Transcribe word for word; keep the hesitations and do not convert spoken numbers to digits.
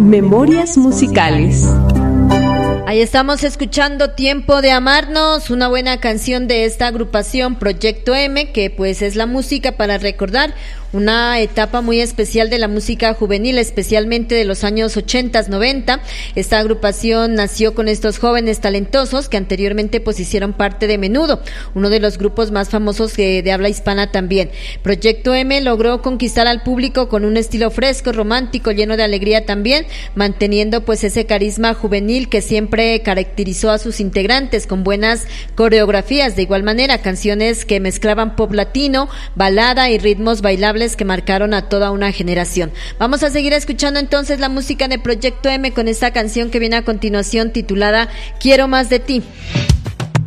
Memorias musicales. Ahí estamos escuchando Tiempo de Amarnos, una buena canción de esta agrupación Proyecto M, que pues es la música para recordar una etapa muy especial de la música juvenil, especialmente de los años ochenta, noventa. Esta agrupación nació con estos jóvenes talentosos que anteriormente pues hicieron parte de Menudo, uno de los grupos más famosos de, de habla hispana también. Proyecto M logró conquistar al público con un estilo fresco, romántico, lleno de alegría también, manteniendo pues ese carisma juvenil que siempre caracterizó a sus integrantes, con buenas coreografías, de igual manera canciones que mezclaban pop latino, balada y ritmos bailables que marcaron a toda una generación. Vamos a seguir escuchando entonces la música de Proyecto M con esta canción que viene a continuación titulada Quiero más de ti.